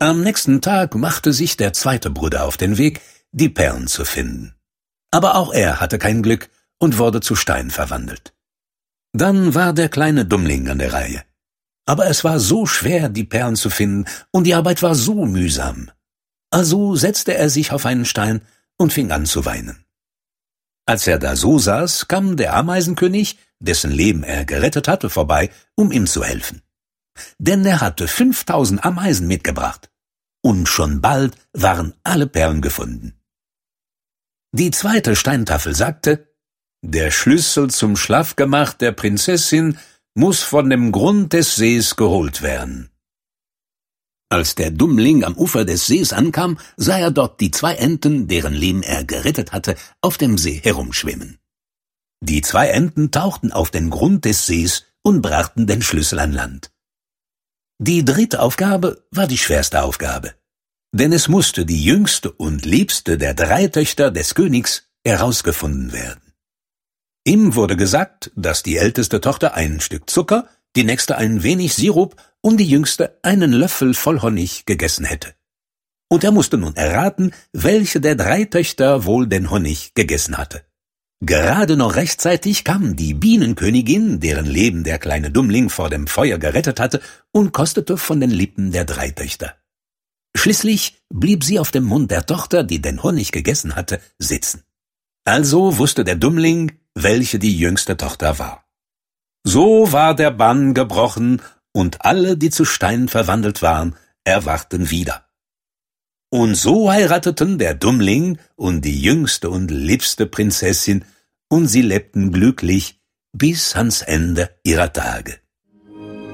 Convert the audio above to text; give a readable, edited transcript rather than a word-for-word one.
Am nächsten Tag machte sich der zweite Bruder auf den Weg, die Perlen zu finden. Aber auch er hatte kein Glück und wurde zu Stein verwandelt. Dann war der kleine Dummling an der Reihe. Aber es war so schwer, die Perlen zu finden, und die Arbeit war so mühsam. Also setzte er sich auf einen Stein und fing an zu weinen. Als er da so saß, kam der Ameisenkönig, dessen Leben er gerettet hatte, vorbei, um ihm zu helfen. Denn er hatte 5000 Ameisen mitgebracht. Und schon bald waren alle Perlen gefunden. Die zweite Steintafel sagte: Der Schlüssel zum Schlafgemach der Prinzessin muss von dem Grund des Sees geholt werden. Als der Dummling am Ufer des Sees ankam, sah er dort die 2 Enten, deren Leben er gerettet hatte, auf dem See herumschwimmen. Die 2 Enten tauchten auf den Grund des Sees und brachten den Schlüssel an Land. Die dritte Aufgabe war die schwerste Aufgabe, denn es musste die jüngste und liebste der 3 Töchter des Königs herausgefunden werden. Ihm wurde gesagt, dass die älteste Tochter ein Stück Zucker, die nächste ein wenig Sirup und die jüngste einen Löffel voll Honig gegessen hätte. Und er musste nun erraten, welche der 3 Töchter wohl den Honig gegessen hatte. Gerade noch rechtzeitig kam die Bienenkönigin, deren Leben der kleine Dummling vor dem Feuer gerettet hatte, und kostete von den Lippen der 3 Töchter. Schließlich blieb sie auf dem Mund der Tochter, die den Honig gegessen hatte, sitzen. Also wusste der Dummling, welche die jüngste Tochter war. So war der Bann gebrochen, und alle, die zu Stein verwandelt waren, erwachten wieder. Und so heirateten der Dummling und die jüngste und liebste Prinzessin, und sie lebten glücklich bis ans Ende ihrer Tage.